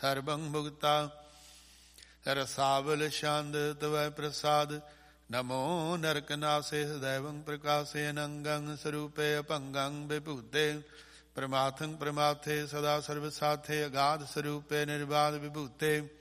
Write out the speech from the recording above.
ਧਰਮੰ ਭੁਗਤਾ ਰਸਾਵਲ ਛੰਦ ਤਵੈ ਪ੍ਰਸਾਦ। ਨਮੋ ਨਰਕਨਾਸੇ ਸਦੈਵੰ ਪ੍ਰਕਾਸੇ ਅਨੰਗੰ ਸਰੂਪੇ ਅਭੰਗੰ ਵਿਭੂਤੇ ਪ੍ਰਮਾਥੰ ਪ੍ਰਮਾਥੇ ਸਦਾ ਸਰਵ ਸਾਥੇ ਅਗਾਧ ਸਰੂਪੇ ਨਿਰਬਾਧ ਵਿਭੂਤੇ।